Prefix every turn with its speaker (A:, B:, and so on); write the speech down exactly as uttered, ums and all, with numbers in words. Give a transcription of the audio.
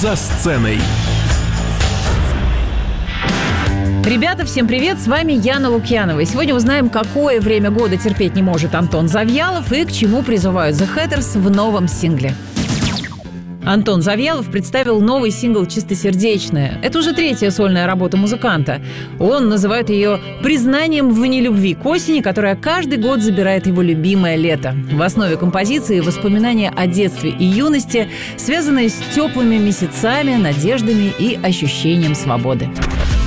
A: «За сценой».
B: Ребята, всем привет! С вами Яна Лукьянова. И сегодня узнаем, какое время года терпеть не может Антон Завьялов и к чему призывают The Hatters в новом сингле. Антон Завьялов представил новый сингл «Чистосердечная». Это уже третья сольная работа музыканта. Он называет ее признанием в нелюбви к осени, которая каждый год забирает его любимое лето. В основе композиции воспоминания о детстве и юности, связанные с теплыми месяцами, надеждами и ощущением свободы.